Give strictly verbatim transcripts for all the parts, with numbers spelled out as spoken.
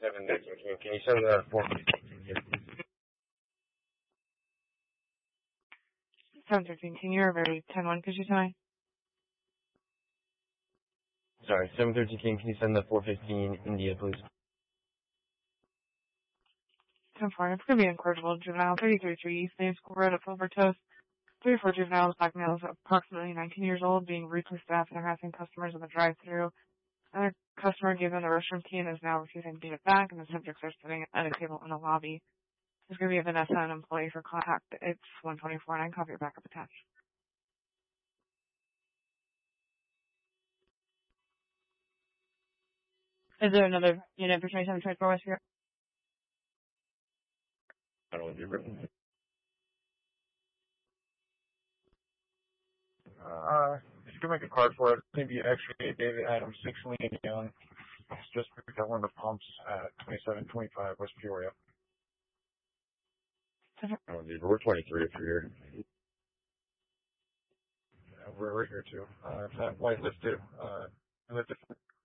seven thirteen. Can you send the four fifteen here, please? seven thirteen, can you reverse ten one, could you tell me? Sorry, seven thirteen, can you send the four fifteen India, please? ten four, it's going to be incorrigible juvenile, thirty thirty-three East Main School Road at Silvertoast. thirty-four juveniles, black males, approximately nineteen years old, being rude to staff and harassing customers in the drive-thru. Another customer gave them the restroom key and is now refusing to give it back, and the subjects are sitting at a table in the lobby. There's going to be a Vanessa, an employee for contact. It's one twenty-four, and I can copy your backup attached. Is there another unit for twenty-seven twenty-four West Europe? I don't want to be written. Uh, if you can make a card for it, maybe actually David Adams, six Lean Young. It's just picked up one of the pumps at twenty-seven twenty-five West Peoria. Oh, dude, we're twenty-three if you're here. Yeah, we're right here too. Uh, it's that white lift too. Uh, lifted.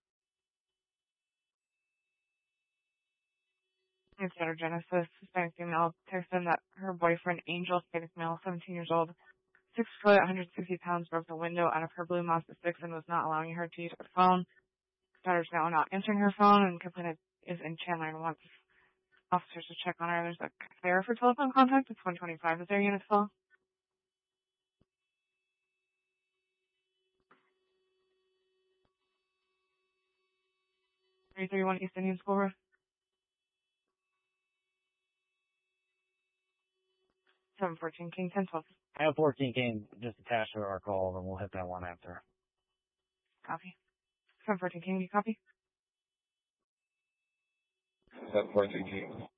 It's better Genesis, Hispanic female, texted them that her boyfriend, Angel, Hispanic male, seventeen years old, six foot, one hundred sixty pounds, broke the window out of her blue Mazda six and was not allowing her to use her phone. Daughter's now not answering her phone, and complaint is in Chandler and wants officers to check on her. There's a there for telephone contact. It's one twenty-five. Is there a unit still? three thirty-one East Indian School Road. seven fourteen King, ten twelve. I have fourteen King just attached to our call, and we'll hit that one after. Copy. seven fourteen King, do you copy? seven fourteen King.